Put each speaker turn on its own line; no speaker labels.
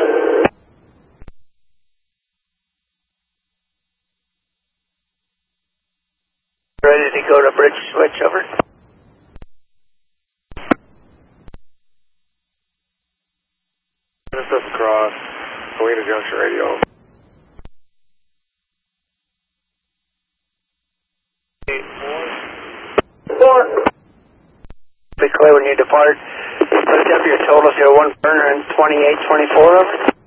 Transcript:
Ready to go to bridge switch, over.
This is Cross, Galena Junction radio.
Be clear when you depart. Put up your totals here, 1 burner and 2824, over.